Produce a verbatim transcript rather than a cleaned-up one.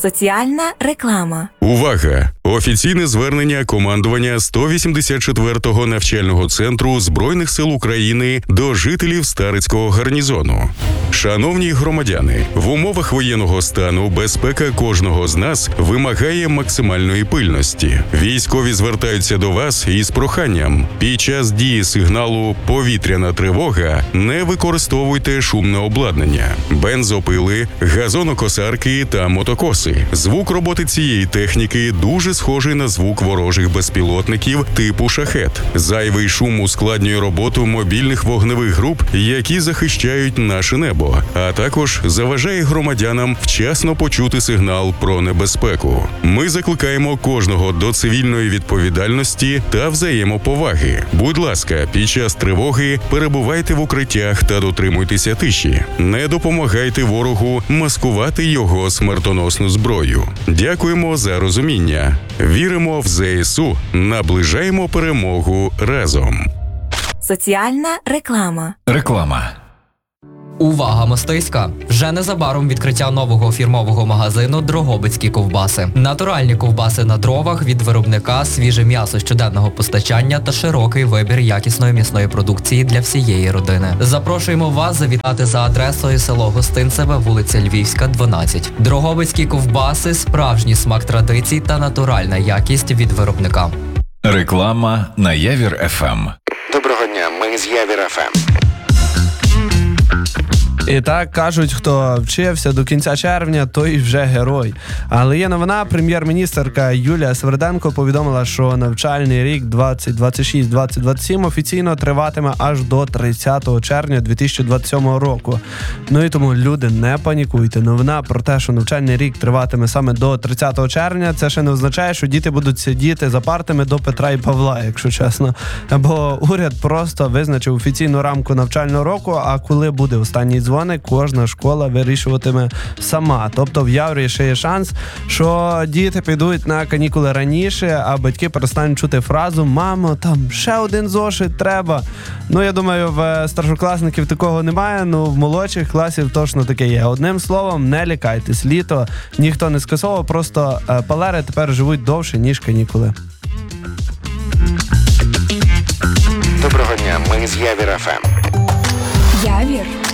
Соціальна реклама. Увага! Офіційне звернення командування сто вісімдесят четвертого навчального центру Збройних сил України до жителів Старицького гарнізону. Шановні громадяни, в умовах воєнного стану безпека кожного з нас вимагає максимальної пильності. Військові звертаються до вас із проханням. Під час дії сигналу «Повітряна тривога» не використовуйте шумне обладнання, бензопили, газонокосарки та мотокоси. Звук роботи цієї техніки дуже схожий на звук ворожих безпілотників типу «Шахет». Зайвий шум ускладнює роботу мобільних вогневих груп, які захищають наше небо, а також заважає громадянам вчасно почути сигнал про небезпеку. Ми закликаємо кожного до цивільної відповідальності та взаємоповаги. Будь ласка, під час тривоги перебувайте в укриттях та дотримуйтеся тиші. Не допомагайте ворогу маскувати його смертоносну зброю. Дякуємо за розуміння. Віримо в ЗСУ. Наближаємо перемогу разом. Соціальна реклама. Реклама. Увага, Мостиська! Вже незабаром відкриття нового фірмового магазину «Дрогобицькі ковбаси». Натуральні ковбаси на дровах від виробника, свіже м'ясо щоденного постачання та широкий вибір якісної м'ясної продукції для всієї родини. Запрошуємо вас завітати за адресою село Гостинцеве, вулиця Львівська, дванадцять. Дрогобицькі ковбаси – справжній смак традицій та натуральна якість від виробника. Реклама на Явір еф ем. Доброго дня, ми з Явір еф ем. І так кажуть, хто вчився до кінця червня, той вже герой. Але є новина, прем'єр-міністерка Юлія Сверденко повідомила, що навчальний рік двадцять двадцять шість двадцять двадцять сім офіційно триватиме аж до тридцятого червня дві тисячі двадцять сьомого року. Ну і тому, люди, не панікуйте. Новина про те, що навчальний рік триватиме саме до тридцятого червня, це ще не означає, що діти будуть сидіти за партами до Петра і Павла, якщо чесно. Бо уряд просто визначив офіційну рамку навчального року, а коли буде останній дзвоник, кожна школа вирішуватиме сама. Тобто в Яврі ще є шанс, що діти підуть на канікули раніше, а батьки перестануть чути фразу «Мамо, там ще один зошит треба». Ну, я думаю, в старшокласників такого немає, ну в молодших класів точно таке є. Одним словом, не лякайтесь. Літо ніхто не скасовував, просто палери тепер живуть довше, ніж канікули. Доброго дня, ми з Явір еф ем. Явір.